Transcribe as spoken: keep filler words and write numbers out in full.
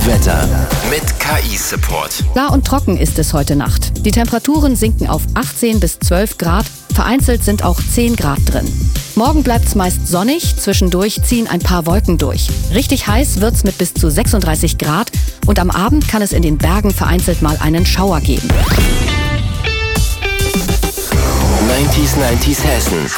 Wetter mit K I-Support. Klar und trocken ist es heute Nacht. Die Temperaturen sinken auf achtzehn bis zwölf Grad. Vereinzelt sind auch zehn Grad drin. Morgen bleibt es meist sonnig, zwischendurch ziehen ein paar Wolken durch. Richtig heiß wird's mit bis zu sechsunddreißig Grad und am Abend kann es in den Bergen vereinzelt mal einen Schauer geben. neunzig neunzig Hessen.